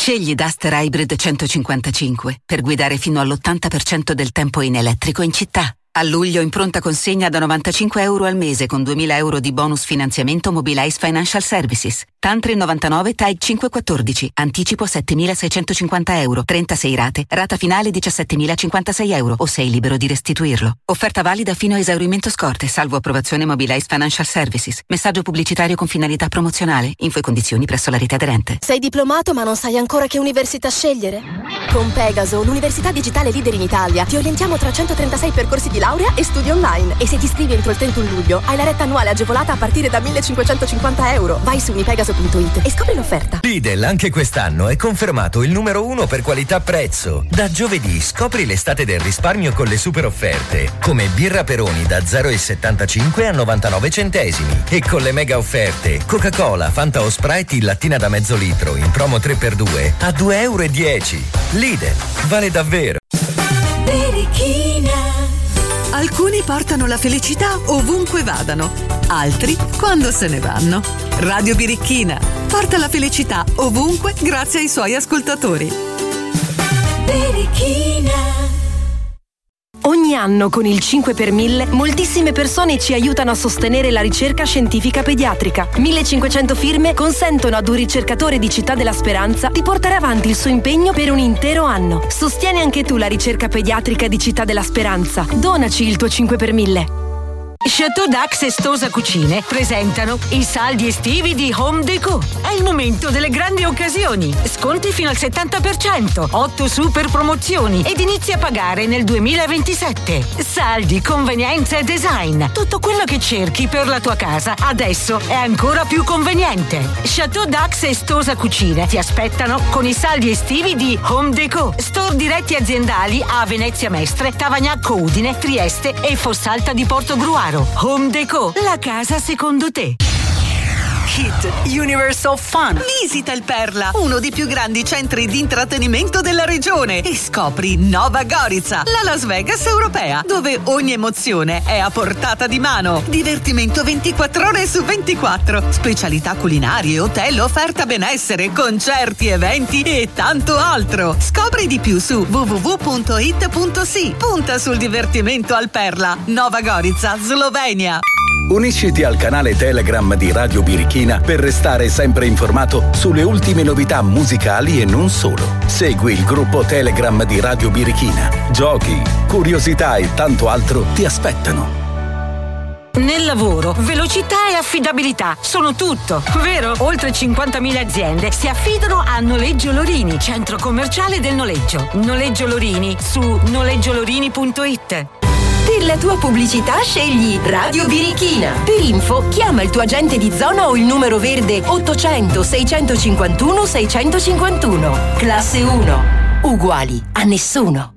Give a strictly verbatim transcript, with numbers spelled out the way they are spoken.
Scegli Duster Hybrid centocinquantacinque per guidare fino all'ottanta per cento del tempo in elettrico in città. A luglio in pronta consegna da novantacinque euro al mese con duemila euro di bonus finanziamento Mobilize Financial Services. Tantri novantanove T A I cinquecentoquattordici. Anticipo settemilaseicentocinquanta euro. trentasei rate. Rata finale diciassettemilacinquantasei euro o sei libero di restituirlo. Offerta valida fino a esaurimento scorte, salvo approvazione Mobilize Financial Services. Messaggio pubblicitario con finalità promozionale. Info e condizioni presso la rete aderente. Sei diplomato ma non sai ancora che università scegliere? Con Pegaso, l'università digitale leader in Italia, ti orientiamo tra centotrentasei percorsi di laurea e studi online. E se ti iscrivi entro il trentuno luglio, hai la retta annuale agevolata a partire da millecinquecentocinquanta euro. Vai su unipegaso punto it e scopri l'offerta. Lidl anche quest'anno è confermato il numero uno per qualità-prezzo. Da giovedì scopri l'estate del risparmio con le super offerte, come birra Peroni da zero virgola settantacinque a novantanove centesimi. E con le mega offerte, Coca-Cola, Fanta o Sprite in lattina da mezzo litro in promo tre per due a due e dieci euro. Lidl, vale davvero. Alcuni portano la felicità ovunque vadano, altri quando se ne vanno. Radio Birichina porta la felicità ovunque grazie ai suoi ascoltatori. Birichina. Ogni anno con il cinque per mille moltissime persone ci aiutano a sostenere la ricerca scientifica pediatrica. millecinquecento firme consentono ad un ricercatore di Città della Speranza di portare avanti il suo impegno per un intero anno. Sostieni anche tu la ricerca pediatrica di Città della Speranza. Donaci il tuo cinque per mille. Chateau Dax e Stosa Cucine presentano i saldi estivi di Home Déco. È il momento delle grandi occasioni. Sconti fino al settanta per cento, otto super promozioni ed inizi a pagare nel duemilaventisette. Saldi, convenienza e design. Tutto quello che cerchi per la tua casa adesso è ancora più conveniente. Chateau Dax e Stosa Cucine ti aspettano con i saldi estivi di Home Déco. Store diretti aziendali a Venezia Mestre, Tavagnacco Udine, Trieste e Fossalta di Portogruaro. Home Déco, la casa secondo te. Hit Universe of Fun. Visita il Perla, uno dei più grandi centri di intrattenimento della regione, e scopri Nova Gorica, la Las Vegas europea, dove ogni emozione è a portata di mano. Divertimento ventiquattro ore su ventiquattro, specialità culinarie, hotel, offerta benessere, concerti, eventi e tanto altro. Scopri di più su w w w punto it punto si. Punta sul divertimento al Perla. Nova Gorica, Slovenia. Unisciti al canale Telegram di Radio Birichina per restare sempre informato sulle ultime novità musicali e non solo. Segui il gruppo Telegram di Radio Birichina. Giochi, curiosità e tanto altro ti aspettano. Nel lavoro, velocità e affidabilità sono tutto, vero? Oltre cinquantamila aziende si affidano a Noleggio Lorini, centro commerciale del noleggio. Noleggio Lorini su noleggiolorini punto it. Per la tua pubblicità scegli Radio Birichina. Per info chiama il tuo agente di zona o il numero verde ottocento seicentocinquantuno seicentocinquantuno. Classe uno. Uguali a nessuno.